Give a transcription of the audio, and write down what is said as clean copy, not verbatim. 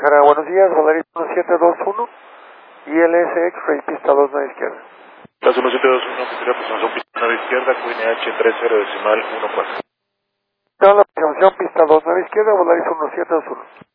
Guadalajara, buenos días, Volaris 1721, ILS X-Ray, pista 2, nave izquierda. Plaza 1721, que sería aproximación pista nave izquierda, QNH 30 decimal 14. La aproximación pista 2, nave izquierda, Volaris 1721.